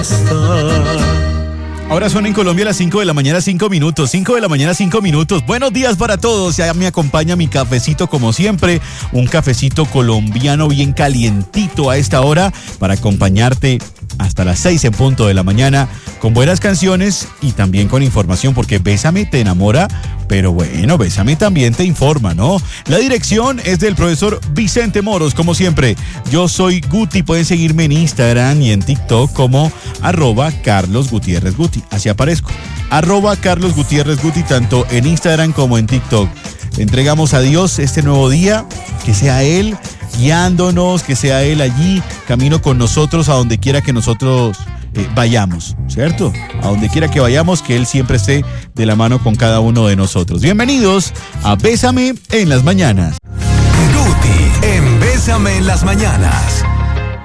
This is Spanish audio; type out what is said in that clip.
Ahora son en Colombia las 5 de la mañana, 5 minutos. 5 de la mañana, 5 minutos. Buenos días para todos. Ya me acompaña mi cafecito como siempre. Un cafecito colombiano bien calientito a esta hora para acompañarte hasta las 6 en punto de la mañana con buenas canciones y también con información, porque Bésame te enamora, pero bueno, Bésame también te informa, ¿no? La dirección es del profesor Vicente Moros, como siempre. Yo soy Guti, pueden seguirme en Instagram y en TikTok como @CarlosGutierrezGuti, así aparezco, @CarlosGutierrezGuti, tanto en Instagram como en TikTok. Le entregamos a Dios este nuevo día, que sea Él guiándonos, que sea Él allí, camino con nosotros a donde quiera que nosotros vayamos, ¿cierto? A donde quiera que vayamos, que Él siempre esté de la mano con cada uno de nosotros. Bienvenidos a Bésame en las mañanas. Guti en Bésame en las mañanas.